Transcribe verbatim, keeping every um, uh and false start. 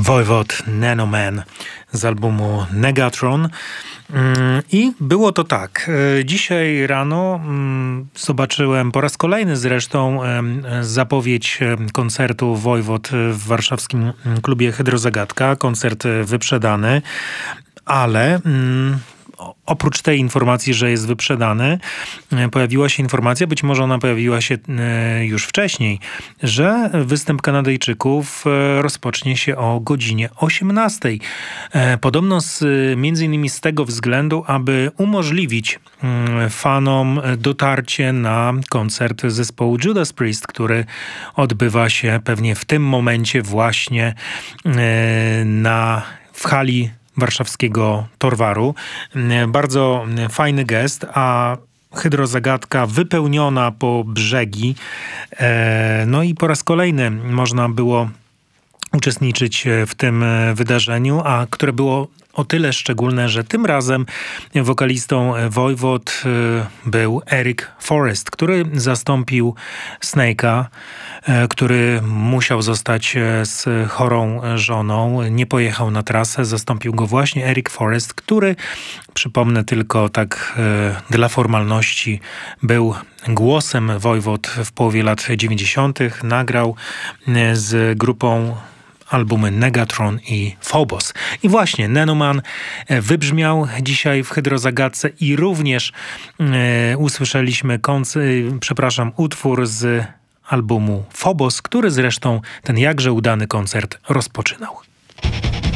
Voivod Nanoman z albumu Negatron. I było to tak. Dzisiaj rano zobaczyłem po raz kolejny zresztą zapowiedź koncertu Voivod w warszawskim klubie Hydrozagadka. Koncert wyprzedany, ale oprócz tej informacji, że jest wyprzedany, pojawiła się informacja, być może ona pojawiła się już wcześniej, że występ Kanadyjczyków rozpocznie się o godzinie osiemnastej. Podobno z, między innymi z tego względu, aby umożliwić fanom dotarcie na koncert zespołu Judas Priest, który odbywa się pewnie w tym momencie właśnie na, w hali warszawskiego Torwaru. Bardzo fajny gest, a Hydrozagadka wypełniona po brzegi. No i po raz kolejny można było uczestniczyć w tym wydarzeniu, a które było o tyle szczególne, że tym razem wokalistą Voivod był Eric Forrest, który zastąpił Snake'a, który musiał zostać z chorą żoną. Nie pojechał na trasę, zastąpił go właśnie Eric Forrest, który, przypomnę tylko tak dla formalności, był głosem Voivod w połowie lat dziewięćdziesiątych. Nagrał z grupą albumy Negatron i Phobos. I właśnie Nanoman wybrzmiał dzisiaj w Hydrozagadce i również e, usłyszeliśmy konc- przepraszam, utwór z albumu Phobos, który zresztą ten jakże udany koncert rozpoczynał.